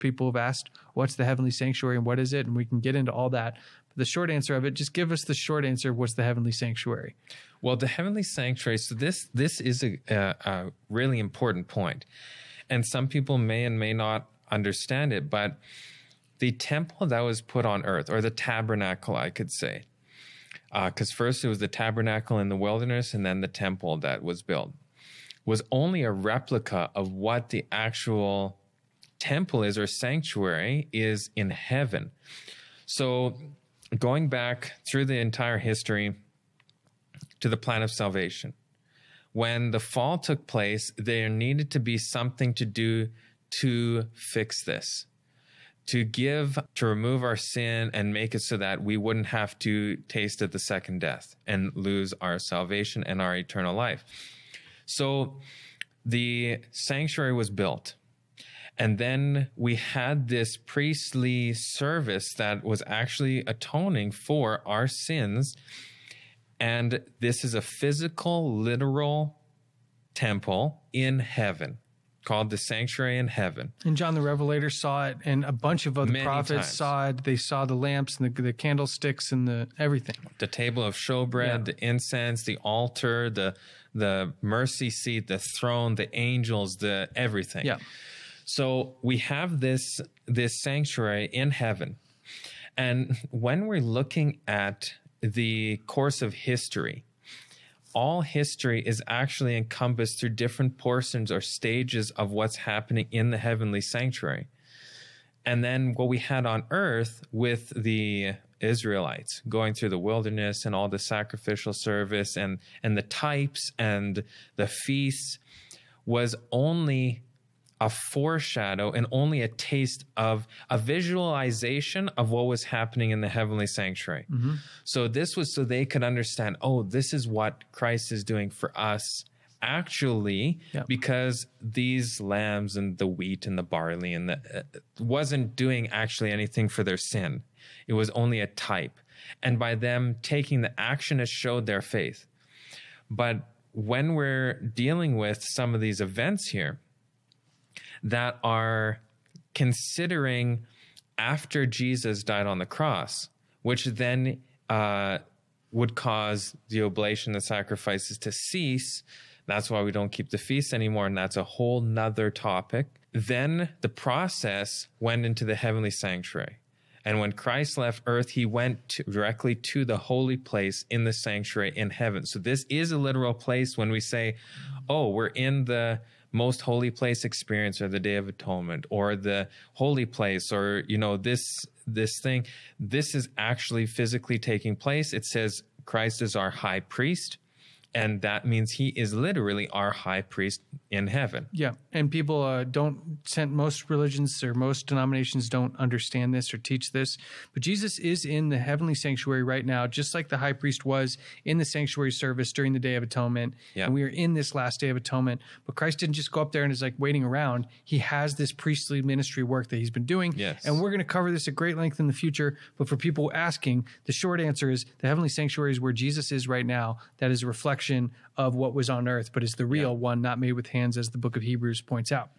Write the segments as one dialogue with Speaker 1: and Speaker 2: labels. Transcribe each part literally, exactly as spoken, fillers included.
Speaker 1: people have asked, what's the heavenly sanctuary and what is it? And we can get into all that. But the short answer of it, just give us the short answer of what's the heavenly sanctuary.
Speaker 2: Well, the heavenly sanctuary, so this this is a, a, a really important point. And some people may and may not understand it, but the temple that was put on earth, or the tabernacle, I could say, because uh, first it was the tabernacle in the wilderness and then the temple that was built, was only a replica of what the actual temple is, or sanctuary is, in heaven. So going back through the entire history to the plan of salvation, when the fall took place, there needed to be something to do to fix this, to give, to remove our sin and make it so that we wouldn't have to taste of the second death and lose our salvation and our eternal life. So the sanctuary was built. And then we had this priestly service that was actually atoning for our sins. And this is a physical, literal temple in heaven, called the sanctuary in heaven.
Speaker 1: And John the Revelator saw it, and a bunch of other
Speaker 2: Many
Speaker 1: prophets
Speaker 2: times.
Speaker 1: saw it. They saw the lamps and the, the candlesticks and the everything.
Speaker 2: The table of showbread,
Speaker 1: Yeah.
Speaker 2: the incense, the altar, the the mercy seat, the throne, the angels, the everything.
Speaker 1: Yeah.
Speaker 2: So we have this this sanctuary in heaven. And when we're looking at the course of history, all history is actually encompassed through different portions or stages of what's happening in the heavenly sanctuary. And then what we had on earth with the Israelites going through the wilderness and all the sacrificial service and, and the types and the feasts was only a foreshadow and only a taste of a visualization of what was happening in the heavenly sanctuary. Mm-hmm. So this was so they could understand, oh, this is what Christ is doing for us actually,
Speaker 1: Yep.
Speaker 2: because these lambs and the wheat and the barley and the uh, wasn't doing actually anything for their sin. It was only a type. And by them taking the action, it showed their faith. But when we're dealing with some of these events here that are considering after Jesus died on the cross, which then uh, would cause the oblation, the sacrifices to cease. That's why we don't keep the feast anymore, and that's a whole nother topic. Then the process went into the heavenly sanctuary. And when Christ left earth, he went to, directly to the holy place in the sanctuary in heaven. So this is a literal place when we say, oh, we're in the most holy place experience, or the Day of Atonement, or the holy place, or, you know, this this thing. This is actually physically taking place. It says Christ is our high priest, and that means he is literally our high priest in heaven.
Speaker 1: Yeah, and people uh, don't, most religions or most denominations don't understand this or teach this, but Jesus is in the heavenly sanctuary right now, just like the high priest was in the sanctuary service during the Day of Atonement,
Speaker 2: Yeah.
Speaker 1: and we are in this last Day of Atonement, but Christ didn't just go up there and is like waiting around. He has this priestly ministry work that he's been doing,
Speaker 2: Yes.
Speaker 1: and we're going to cover this at great length in the future, but for people asking, the short answer is the heavenly sanctuary is where Jesus is right now. That is a reflection of what was on earth, but is the real
Speaker 2: Yeah.
Speaker 1: one, not made with hands, as the book of Hebrews points out.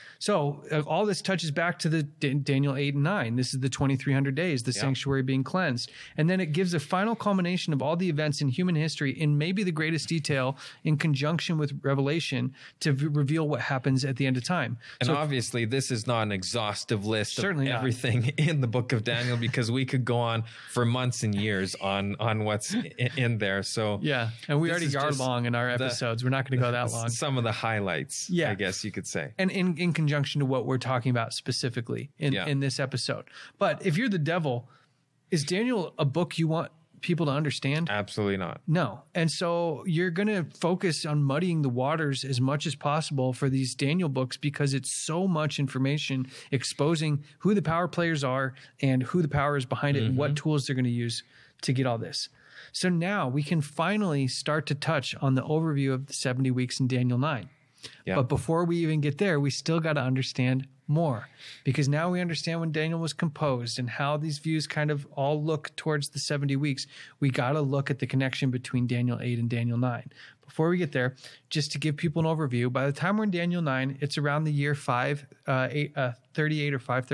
Speaker 1: So uh, all this touches back to the D- Daniel eight and nine. This is the twenty-three hundred days, the
Speaker 2: Yeah.
Speaker 1: sanctuary being cleansed. And then it gives a final culmination of all the events in human history in maybe the greatest detail in conjunction with Revelation to v- reveal what happens at the end of time.
Speaker 2: And
Speaker 1: So
Speaker 2: obviously, this is not an exhaustive list
Speaker 1: Certainly
Speaker 2: of
Speaker 1: not.
Speaker 2: everything in the book of Daniel, because we could go on for months and years on, on what's in, in there. So
Speaker 1: yeah, and we
Speaker 2: This
Speaker 1: already
Speaker 2: is
Speaker 1: are
Speaker 2: just
Speaker 1: long in our
Speaker 2: the-
Speaker 1: episodes. We're not going to go that long.
Speaker 2: some of the highlights,
Speaker 1: Yeah.
Speaker 2: I guess you could say.
Speaker 1: And in, in conjunction to what we're talking about specifically in,
Speaker 2: Yeah.
Speaker 1: in this episode. But if you're the devil, is Daniel a book you want people to understand?
Speaker 2: Absolutely not.
Speaker 1: No. And so you're going to focus on muddying the waters as much as possible for these Daniel books, because it's so much information exposing who the power players are and who the power is behind it and what tools they're going to use to get all this. So now we can finally start to touch on the overview of the seventy weeks in Daniel nine.
Speaker 2: Yeah.
Speaker 1: But before we even get there, we still got to understand more, because now we understand when Daniel was composed and how these views kind of all look towards the seventy weeks. We got to look at the connection between Daniel eight and Daniel nine. Before we get there, just to give people an overview, by the time we're in Daniel nine, it's around the year five, uh, eight, uh, thirty-eight or five thirty.